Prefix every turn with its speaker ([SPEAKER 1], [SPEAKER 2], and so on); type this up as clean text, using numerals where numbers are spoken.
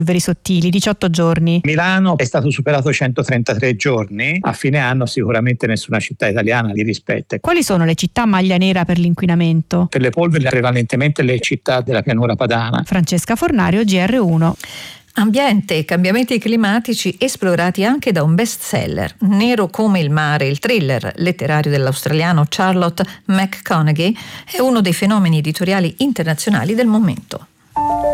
[SPEAKER 1] Polveri sottili, 18 giorni.
[SPEAKER 2] Milano è stato superato 133 giorni, a fine anno sicuramente nessuna città italiana li rispetta.
[SPEAKER 1] Quali sono le città maglia nera per l'inquinamento?
[SPEAKER 2] Per le polveri prevalentemente le città della pianura padana.
[SPEAKER 1] Francesca Fornario, GR1.
[SPEAKER 3] Ambiente e cambiamenti climatici esplorati anche da un bestseller. Nero come il mare, il thriller letterario dell'australiano Charlotte McConaghy, è uno dei fenomeni editoriali internazionali del momento.